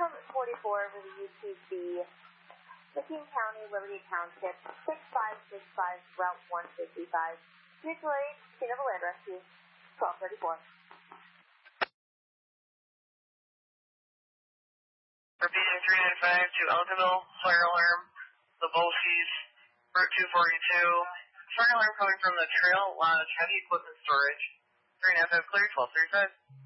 44 over the UTC, McKean County, Liberty Township, 6565, Route 155. Mutual aid, scene of a land rescue, 1234. Repeating 395 to Elkville, fire alarm, the Bolshe's, Route 242. Fire alarm coming from the trail lodge, heavy equipment storage. 395 clear, 1235.